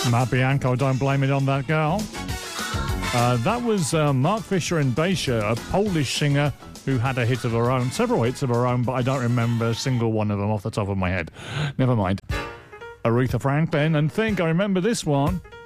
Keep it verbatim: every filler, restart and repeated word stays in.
Matt Bianco, don't blame it on that girl. Uh, that was uh, Mark Fisher and Dacia, a Polish singer who had a hit of her own, several hits of her own, but I don't remember a single one of them off the top of my head. Never mind. Aretha Franklin, and think I remember this one.